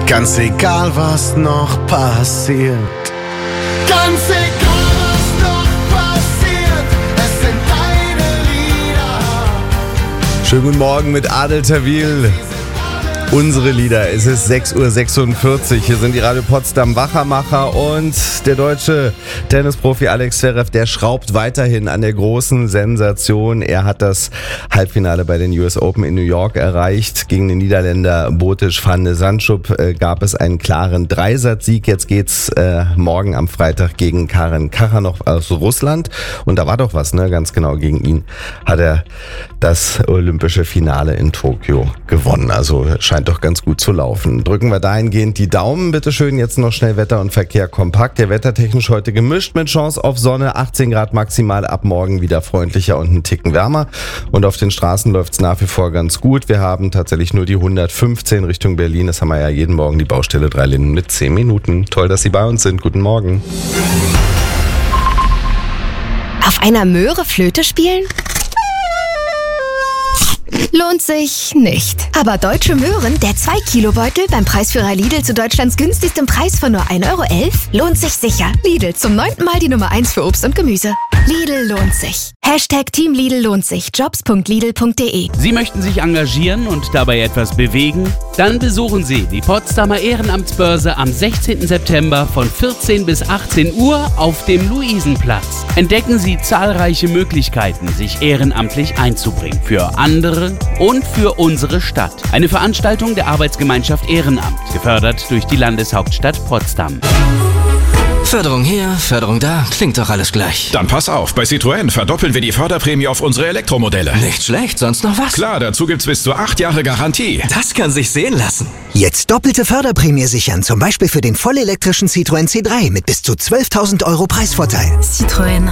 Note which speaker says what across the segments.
Speaker 1: Ganz egal, was noch passiert. Ganz egal, was noch passiert. Es sind deine Lieder.
Speaker 2: Schönen guten Morgen mit Adel Tawil. Unsere Lieder. Es ist 6.46 Uhr. Hier sind die Radio Potsdam Wachermacher und der deutsche Tennisprofi Alex Zverev, der schraubt weiterhin an der großen Sensation. Er hat das Halbfinale bei den US Open in New York erreicht. Gegen den Niederländer Botic van de Zandschulp gab es einen klaren Dreisatzsieg. Jetzt geht's morgen am Freitag gegen Karen Khachanov aus Russland. Und da war doch was, ne? Ganz genau, gegen ihn hat er das olympische Finale in Tokio gewonnen. Also scheint doch ganz gut zu laufen. Drücken wir dahingehend die Daumen. Bitte schön, jetzt noch schnell Wetter und Verkehr kompakt. Der wettertechnisch heute gemischt mit Chance auf Sonne. 18 Grad maximal, ab morgen wieder freundlicher und einen Ticken wärmer. Und auf den Straßen läuft's nach wie vor ganz gut. Wir haben tatsächlich nur die 115 Richtung Berlin. Das haben wir ja jeden Morgen, die Baustelle 3 Linden mit 10 Minuten. Toll, dass Sie bei uns sind. Guten Morgen.
Speaker 3: Auf einer Möhre Flöte spielen? Lohnt sich nicht. Aber Deutsche Möhren, der 2-Kilo-Beutel beim Preisführer Lidl zu Deutschlands günstigstem Preis von nur 1,11 € lohnt sich sicher. Lidl, zum 9. Mal die Nummer 1 für Obst und Gemüse. Lidl lohnt sich. #Team Lidl lohnt sich. Jobs.lidl.de.
Speaker 4: Sie möchten sich engagieren und dabei etwas bewegen? Dann besuchen Sie die Potsdamer Ehrenamtsbörse am 16. September von 14 bis 18 Uhr auf dem Luisenplatz. Entdecken Sie zahlreiche Möglichkeiten, sich ehrenamtlich einzubringen. Für andere und für unsere Stadt. Eine Veranstaltung der Arbeitsgemeinschaft Ehrenamt, gefördert durch die Landeshauptstadt Potsdam.
Speaker 5: Förderung hier, Förderung da, klingt doch alles gleich.
Speaker 6: Dann pass auf, bei Citroën verdoppeln wir die Förderprämie auf unsere Elektromodelle.
Speaker 5: Nicht schlecht, sonst noch was?
Speaker 6: Klar, dazu gibt's bis zu 8 Jahre Garantie.
Speaker 5: Das kann sich sehen lassen.
Speaker 7: Jetzt doppelte Förderprämie sichern, zum Beispiel für den vollelektrischen Citroën C3 mit bis zu 12.000 € Preisvorteil.
Speaker 8: Citroën.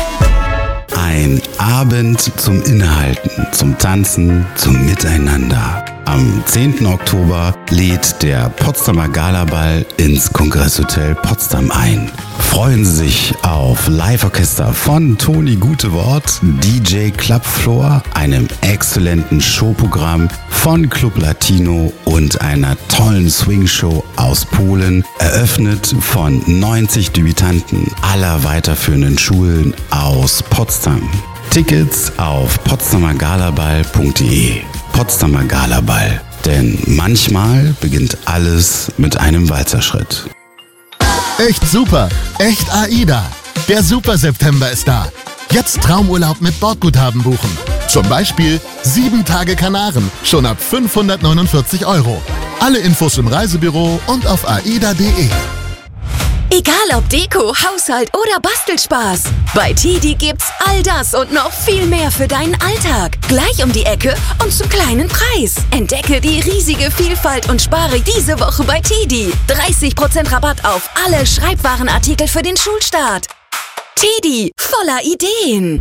Speaker 9: Ein Abend zum Innehalten, zum Tanzen, zum Miteinander. Am 10. Oktober lädt der Potsdamer Galaball ins Kongresshotel Potsdam ein. Freuen Sie sich auf Live-Orchester von Toni Gutewort, DJ Clubfloor, einem exzellenten Showprogramm von Club Latino und einer tollen Swing-Show aus Polen, eröffnet von 90 Debütanten aller weiterführenden Schulen aus Potsdam. Tickets auf potsdamergalaball.de. Potsdamer Galaball. Denn manchmal beginnt alles mit einem Walzerschritt.
Speaker 1: Echt super, echt AIDA. Der Super September ist da. Jetzt Traumurlaub mit Bordguthaben buchen. Zum Beispiel 7 Tage Kanaren, schon ab 549 €. Alle Infos im Reisebüro und auf aida.de.
Speaker 8: Egal ob Deko, Haushalt oder Bastelspaß. Bei TIDI gibt's all das und noch viel mehr für deinen Alltag. Gleich um die Ecke und zum kleinen Preis. Entdecke die riesige Vielfalt und spare diese Woche bei TIDI. 30% Rabatt auf alle Schreibwarenartikel für den Schulstart. TIDI, voller Ideen.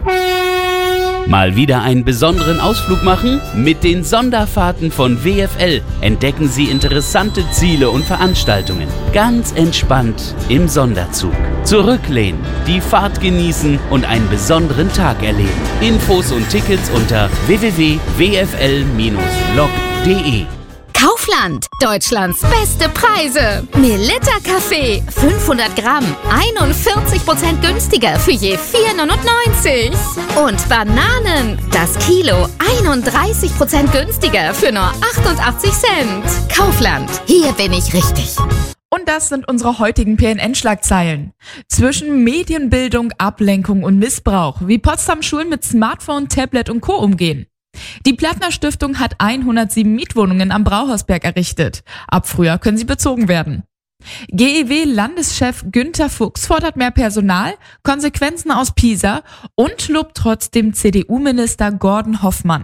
Speaker 4: Mal wieder einen besonderen Ausflug machen? Mit den Sonderfahrten von WFL entdecken Sie interessante Ziele und Veranstaltungen. Ganz entspannt im Sonderzug. Zurücklehnen, die Fahrt genießen und einen besonderen Tag erleben. Infos und Tickets unter www.wfl-log.de.
Speaker 3: Kaufland, Deutschlands beste Preise. Melitta Kaffee, 500 Gramm, 41% günstiger für je 4,99 €. Und Bananen, das Kilo, 31% günstiger für nur 88 Cent. Kaufland, hier bin ich richtig.
Speaker 10: Und das sind unsere heutigen PNN-Schlagzeilen. Zwischen Medienbildung, Ablenkung und Missbrauch, wie Potsdam Schulen mit Smartphone, Tablet und Co. umgehen. Die Plattner Stiftung hat 107 Mietwohnungen am Brauhausberg errichtet. Ab Frühjahr können sie bezogen werden. GEW-Landeschef Günther Fuchs fordert mehr Personal, Konsequenzen aus Pisa und lobt trotzdem CDU-Minister Gordon Hoffmann.